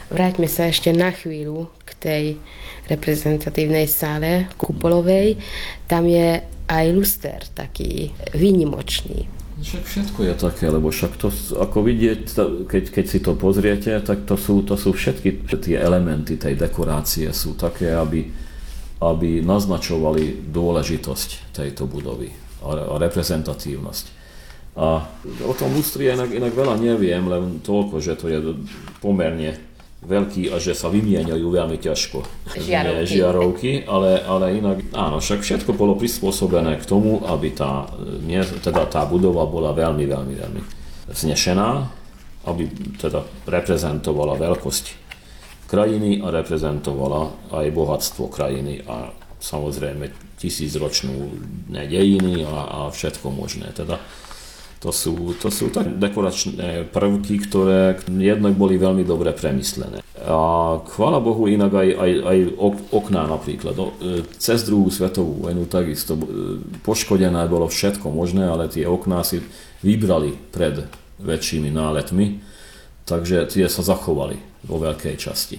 Vráťme sa ešte na chvíľu k tej reprezentatívnej sále kupolovej. Tam je aj luster taký výnimočný. Však všetko je také, lebo však to, ako vidieť, keď si to pozriete, tak to sú všetky tie elementy tej dekorácie sú také, aby naznačovali dôležitosť tejto budovy a reprezentatívnosť. A o tom lustri inak veľa neviem, len toľko, že to je pomerne veľký a že sa vymieňajú veľmi ťažko žiarovky, ale inak áno, však všetko bolo prispôsobené k tomu, aby tá budova bola veľmi, veľmi, veľmi vznešená, aby teda reprezentovala veľkosť krajiny a reprezentovala aj bohatstvo krajiny a samozrejme tisícročnú dejiny a všetko možné. Teda to sú tak dekoračné prvky, ktoré jednak boli veľmi dobre premyslené. A chvála Bohu inak aj okná napríklad. Cez druhú svetovú vojnu takisto poškodené bolo všetko možné, ale tie okná si vybrali pred väčšími náletmi, takže tie sa zachovali vo veľkej časti.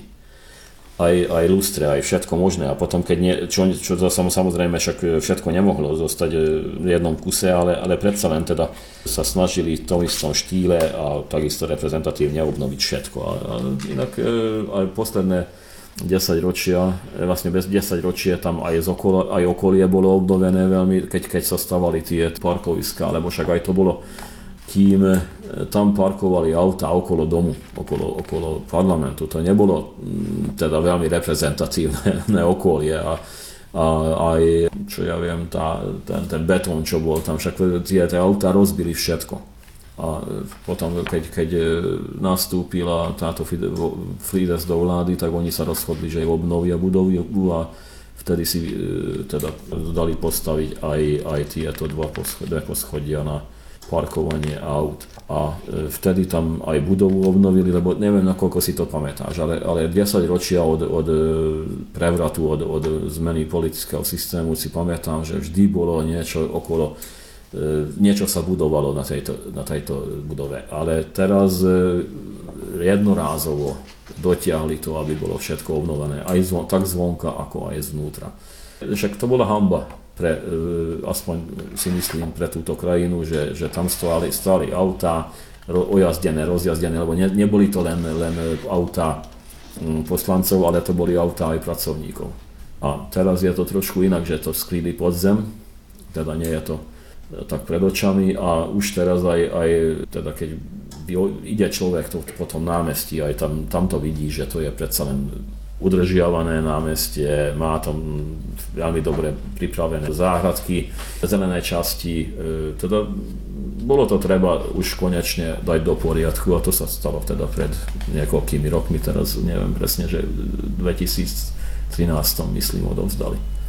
Aj lustre, aj všetko možné. A potom, čo samozrejme však všetko nemohlo zostať v jednom kuse, ale predsa len teda sa snažili v tom istom štýle a takisto reprezentatívne obnoviť všetko. A inak aj posledné 10 ročia, vlastne bez 10 ročia tam aj okolie bolo obnovené veľmi, keď sa stavali tie parkoviská, lebo však aj to bolo kým tam parkovali auta okolo domu, okolo parlamentu. To nebolo teda veľmi reprezentatívne okolie a aj, čo ja viem, ten betón, čo bol tam, však tie autá rozbili všetko. A potom, keď nastúpila táto Fidesz do vlády, tak oni sa rozhodli, že obnovia budovu a vtedy si teda dali postaviť aj tieto dve poschodia na parkovanie aut. A vtedy tam aj budovu obnovili, lebo neviem, nakoľko si to pamätáš, ale 10 ročia od prevratu, od zmeny politického systému si pamätám, že vždy bolo niečo okolo, niečo sa budovalo na tejto budove. Ale teraz jednorázovo dotiahli to, aby bolo všetko obnovené, aj tak zvonka, ako aj zvnútra. Však to bola hanba. Aspoň si myslím pre túto krajinu, že tam stáli autá ojazdené, rozjazdené, lebo neboli to len autá poslancov, ale to boli autá aj pracovníkov. A teraz je to trošku inak, že to sklíli pod zem, teda nie je to tak pred očami a už teraz aj teda keď ide človek po tom námestí, aj tam to vidí, že to je predsa len udržiavané námestie, má tam veľmi dobre pripravené záhradky, zelené časti, teda bolo to treba už konečne dať do poriadku a to sa stalo teda pred niekoľkými rokmi, teraz neviem presne, že v 2013 myslím odovzdali.